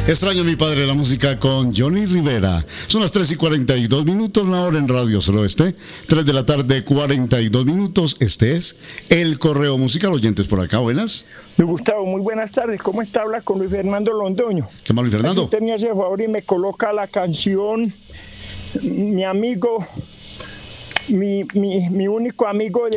Extraño a mi padre, la música con Johnny Rivera. Son las 3:42 minutos, la hora en Radio Suroeste. 3 de la tarde, 42 minutos. Este es el correo musical. Oyentes por acá, buenas. Gustavo, muy buenas tardes. ¿Cómo está? Habla con Luis Fernando Londoño. ¿Qué más, Luis Fernando? Usted me hace el favor y me coloca la canción Mi amigo, mi único amigo de